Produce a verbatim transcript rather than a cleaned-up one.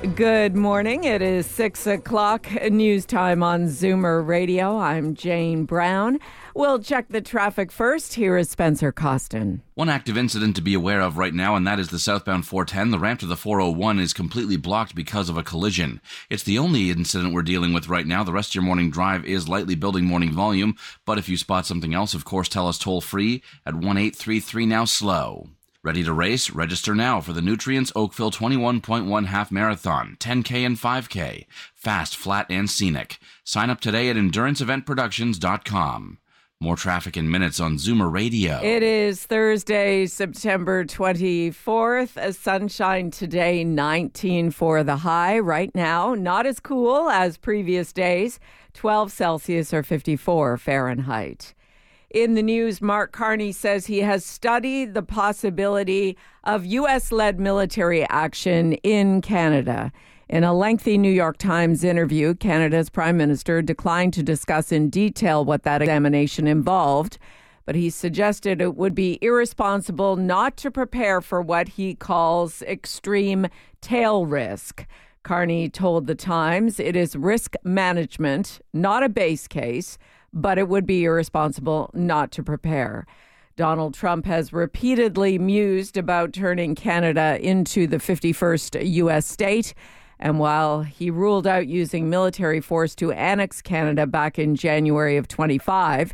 Good morning. It is six o'clock news time on Zoomer Radio. I'm Jane Brown. We'll check the traffic first. Here is Spencer Costin. One active incident to be aware of right now, and that is the southbound four ten. The ramp to the four oh one is completely blocked because of a collision. It's the only incident we're dealing with right now. The rest of your morning drive is lightly building morning volume, but if you spot something else, of course, tell us toll-free at one eight three three now slow. Ready to race? Register now for the Nutrients Oakville twenty-one point one Half Marathon, ten K and five K. Fast, flat, and scenic. Sign up today at endurance event productions dot com. More traffic in minutes on Zoomer Radio. It is Thursday, September twenty-fourth. A sunshine today, nineteen for the high. Right now, not as cool as previous days, twelve Celsius or fifty-four Fahrenheit. In the news, Mark Carney says he has studied the possibility of U S-led military action in Canada. In a lengthy New York Times interview, Canada's Prime Minister declined to discuss in detail what that examination involved, but he suggested it would be irresponsible not to prepare for what he calls extreme tail risk. Carney told the Times it is risk management, not a base case, but it would be irresponsible not to prepare. Donald Trump has repeatedly mused about turning Canada into the fifty-first U S state. And while he ruled out using military force to annex Canada back in January of twenty-five,